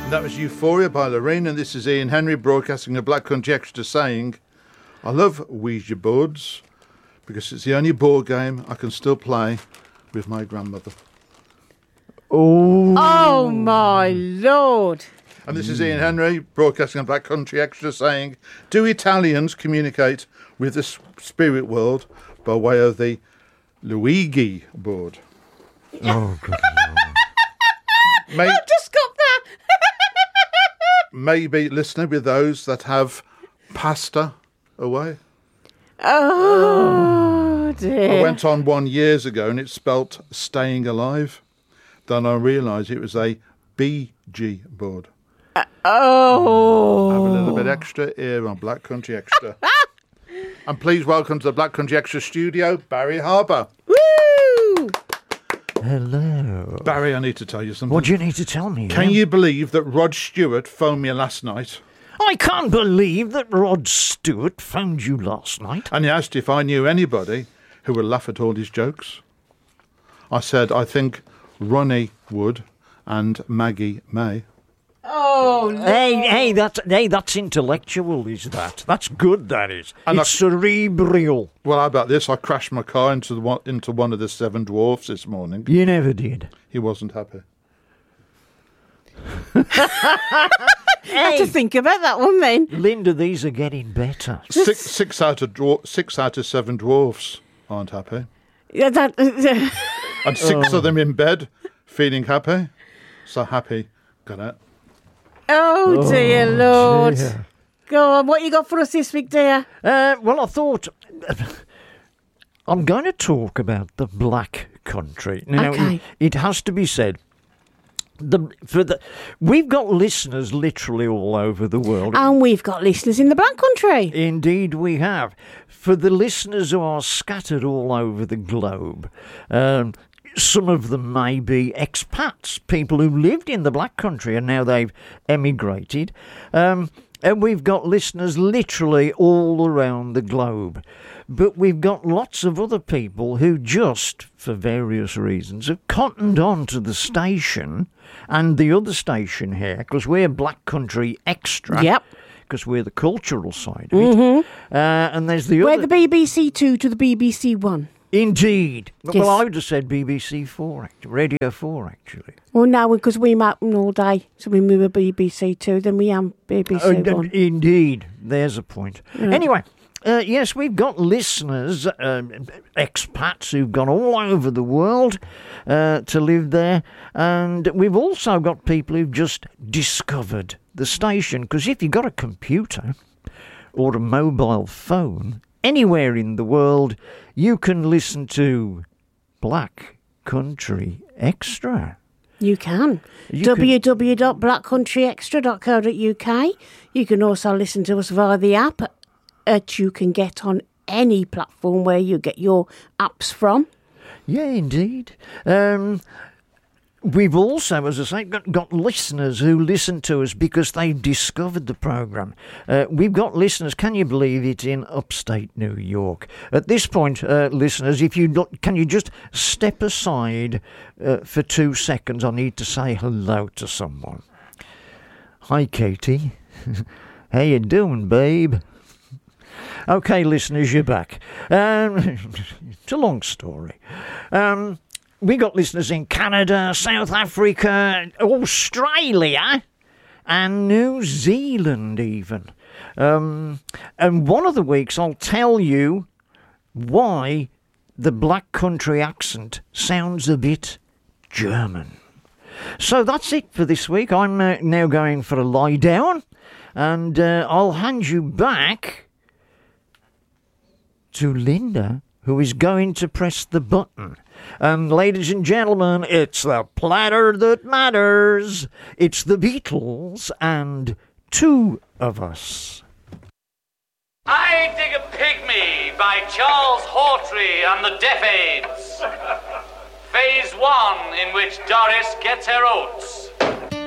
That was Euphoria by Lorraine, and this is Ian Henry broadcasting a Black Country Extra saying, I love Ouija boards because it's the only board game I can still play with my grandmother. Oh my Lord. And this is Ian Henry broadcasting a Black Country Extra saying, do Italians communicate with the spirit world by way of the Luigi board? Oh, good Lord. I just got that. Maybe listener with those that have pasta away. Oh dear. I went on one years ago and it spelt staying alive. Then I realised it was a BG board. Oh. Have a little bit extra here on Black Country Extra. And please welcome to the Black Country Extra studio, Barry Harbour. Woo! Hello. Barry, I need to tell you something. What do you need to tell me? Can you believe that Rod Stewart phoned me last night? I can't believe that Rod Stewart phoned you last night. And he asked if I knew anybody who would laugh at all his jokes. I said, I think Ronnie would and Maggie May. Oh, no. Hey, that's intellectual, is that? That's good, that is. And it's cerebral. Well, how about this? I crashed my car into one of the Seven Dwarfs this morning. You never did. He wasn't happy. I have to think about that one then. Linda, these are getting better. Six out of seven dwarfs aren't happy. Yeah, And six of them in bed, feeling happy. So happy. Got it. oh dear Lord. Dear. Go on, what you got for us this week, dear? Well, I thought I'm going to talk about the Black Country. Now, Okay. it has to be said, we've got listeners literally all over the world. And we've got listeners in the Black Country. Indeed, we have. For the listeners who are scattered all over the globe, some of them may be expats, people who lived in the Black Country and now they've emigrated. And we've got listeners literally all around the globe. But we've got lots of other people who just, for various reasons, have cottoned on to the station and the other station here, because we're Black Country Extra. Yep. Because we're the cultural side of it. And there's the We're other... the BBC 2 to the BBC 1. Indeed. Yes. Well, I would have said BBC 4, Radio 4, actually. Well, now, because we're mapping all day, so we move a BBC 2, then we am BBC 1. Indeed. There's a point. Yeah. Anyway, yes, we've got listeners, expats who've gone all over the world to live there. And we've also got people who've just discovered the station. Because if you've got a computer or a mobile phone anywhere in the world, you can listen to Black Country Extra. You can. www.blackcountryextra.co.uk. You can also listen to us via the app that you can get on any platform where you get your apps from. Yeah, indeed. We've also, as I say, got listeners who listen to us because they've discovered the programme. We've got listeners, can you believe it, in upstate New York. At this point, listeners, can you just step aside for 2 seconds? I need to say hello to someone. Hi, Katie. How you doing, babe? Okay, listeners, you're back. It's a long story. We got listeners in Canada, South Africa, Australia, and New Zealand even. And one of the weeks I'll tell you why the Black Country accent sounds a bit German. So that's it for this week. I'm now going for a lie down, and I'll hand you back to Linda, who is going to press the button. And ladies and gentlemen, it's the platter that matters. It's the Beatles and Two of Us. I Dig a Pygmy by Charles Hawtrey and the Deaf Aids. Phase 1, in which Doris gets her oats.